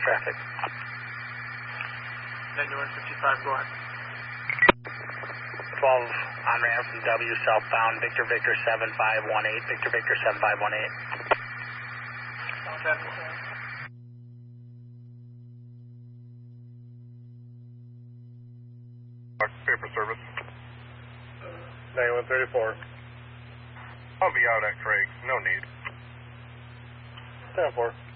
Traffic. 9155, go ahead. 12 on ramp from W southbound, Victor Victor 7518, Victor Victor 7518. Paper service. 9134. I'll be out at Craig. No need. 10-4.